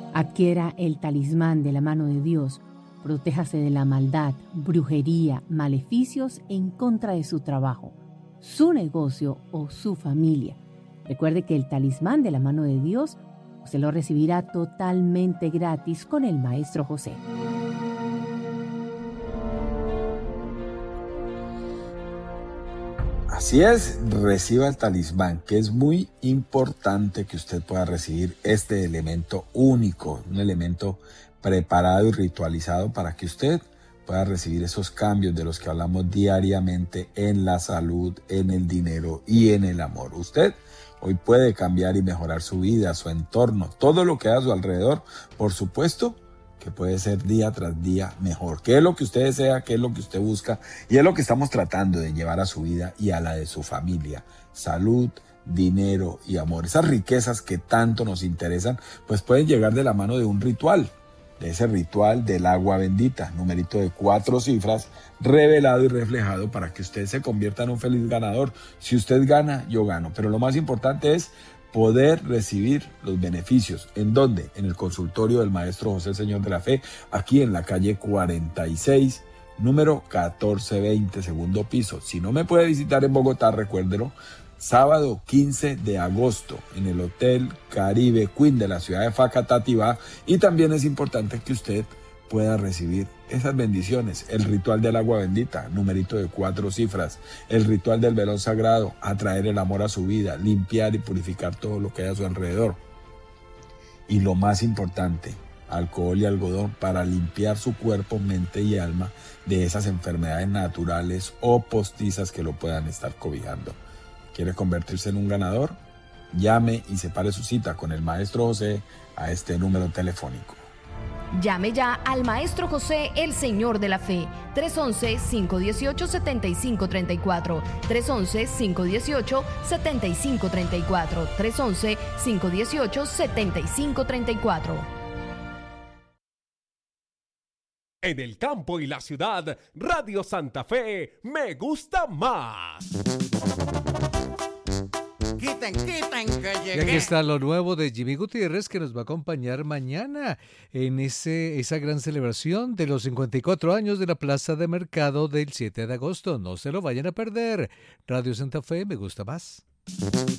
Adquiera el talismán de la mano de Dios. Protéjase de la maldad, brujería, maleficios en contra de su trabajo, su negocio o su familia. Recuerde que el talismán de la mano de Dios se lo recibirá totalmente gratis con el Maestro José. Así es, reciba el talismán, que es muy importante que usted pueda recibir este elemento único, un elemento preparado y ritualizado para que usted pueda recibir esos cambios de los que hablamos diariamente en la salud, en el dinero y en el amor. Usted hoy puede cambiar y mejorar su vida, su entorno, todo lo que hay a su alrededor, por supuesto, que puede ser día tras día mejor. ¿Qué es lo que usted desea? ¿Qué es lo que usted busca? Y es lo que estamos tratando de llevar a su vida y a la de su familia. Salud, dinero y amor. Esas riquezas que tanto nos interesan, pues pueden llegar de la mano de un ritual. De ese ritual del agua bendita, numerito de 4 cifras, revelado y reflejado para que usted se convierta en un feliz ganador. Si usted gana, yo gano. Pero lo más importante es poder recibir los beneficios. ¿En dónde? En el consultorio del Maestro José Señor de la Fe, aquí en la calle 46, número 1420, segundo piso. Si no me puede visitar en Bogotá, recuérdelo, sábado 15 de agosto en el Hotel Caribe Queen de la ciudad de Facatativá. Y también es importante que usted pueda recibir esas bendiciones, el ritual del agua bendita, numerito de 4 cifras, el ritual del velón sagrado, atraer el amor a su vida, limpiar y purificar todo lo que hay a su alrededor. Y lo más importante, alcohol y algodón para limpiar su cuerpo, mente y alma de esas enfermedades naturales o postizas que lo puedan estar cobijando. ¿Quiere convertirse en un ganador? Llame y separe su cita con el Maestro José a este número telefónico. Llame ya al Maestro José, el Señor de la Fe, 311-518-7534, 311-518-7534, 311-518-7534. En el campo y la ciudad, Radio Santa Fe me gusta más. Quiten, que llegué. Y aquí está lo nuevo de Jimmy Gutiérrez, que nos va a acompañar mañana en esa gran celebración de los 54 años de la Plaza de Mercado del 7 de agosto. No se lo vayan a perder. Radio Santa Fe me gusta más.